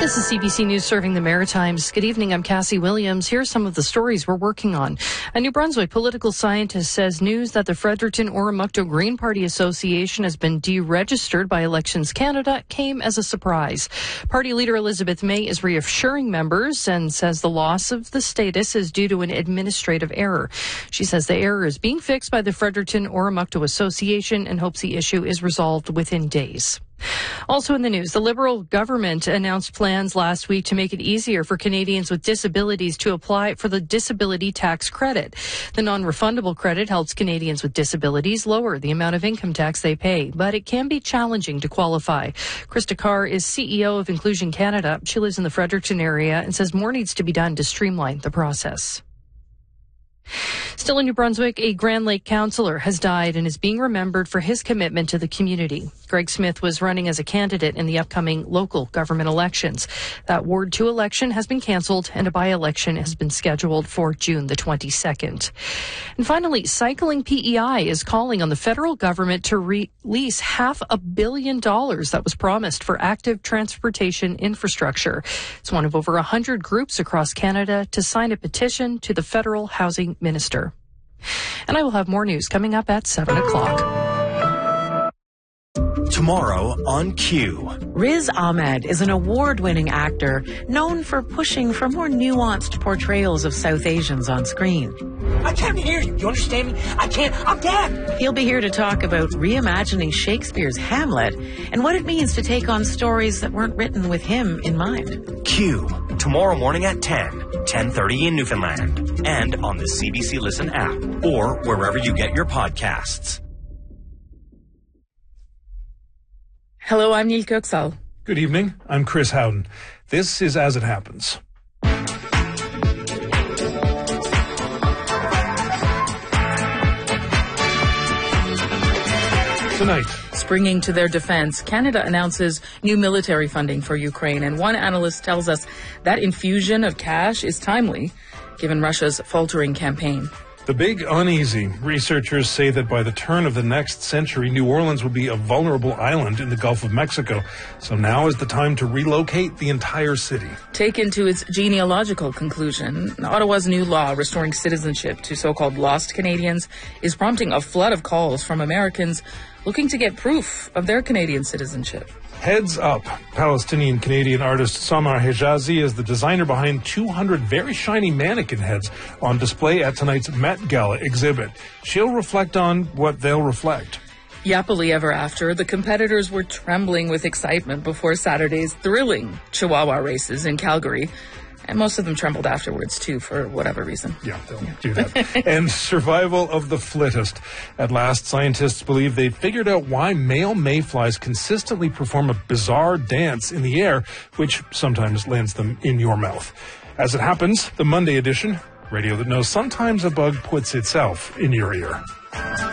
This is CBC News serving the Maritimes. Good evening, I'm Cassie Williams. Here are some of the stories we're working on. A New Brunswick political scientist says news that the Fredericton-Oromocto Green Party Association has been deregistered by Elections Canada came as a surprise. Party leader Elizabeth May is reassuring members and says the loss of the status is due to an administrative error. She says the error is being fixed by the Fredericton-Oromocto Association and hopes the issue is resolved within days. Also in the news, the Liberal government announced plans last week to make it easier for Canadians with disabilities to apply for the disability tax credit. The non-refundable credit helps Canadians with disabilities lower the amount of income tax they pay, but it can be challenging to qualify. Krista Carr is CEO of Inclusion Canada. She lives in the Fredericton area and says more needs to be done to streamline the process. Still in New Brunswick, a Grand Lake councillor has died and is being remembered for his commitment to the community. Greg Smith was running as a candidate in the upcoming local government elections. That Ward 2 election has been cancelled and a by-election has been scheduled for June the 22nd. And finally, Cycling PEI is calling on the federal government to release $500 million that was promised for active transportation infrastructure. It's one of over 100 groups across Canada to sign a petition to the federal housing minister. And I will have more news coming up at 7 o'clock. Tomorrow on Q. Riz Ahmed is an award-winning actor known for pushing for more nuanced portrayals of South Asians on screen. I can't hear you. You understand me? I can't. I'm deaf. He'll be here to talk about reimagining Shakespeare's Hamlet and what it means to take on stories that weren't written with him in mind. Q. Tomorrow morning at 10:30 in Newfoundland. And on the CBC Listen app or wherever you get your podcasts. Hello, I'm Neil Kuxal. Good evening. I'm Chris Howden. This is As It Happens. Tonight. Springing to their defense, Canada announces new military funding for Ukraine, and one analyst tells us that infusion of cash is timely, given Russia's faltering campaign. The big uneasy. Researchers say that by the turn of the next century, New Orleans will be a vulnerable island in the Gulf of Mexico. So now is the time to relocate the entire city. Taken to its genealogical conclusion, Ottawa's new law restoring citizenship to so-called lost Canadians is prompting a flood of calls from Americans looking to get proof of their Canadian citizenship. Heads Up. Palestinian-Canadian artist Samar Hejazi is the designer behind 200 very shiny mannequin heads on display at tonight's Met Gala exhibit. She'll reflect on what they'll reflect. Happily ever after, the competitors were trembling with excitement before Saturday's thrilling Chihuahua races in Calgary. And most of them trembled afterwards, too, for whatever reason. Yeah, they'll do that. And survival of the flittest. At last, scientists believe they've figured out why male mayflies consistently perform a bizarre dance in the air, which sometimes lands them in your mouth. As it happens, the Monday edition, radio that knows sometimes a bug puts itself in your ear.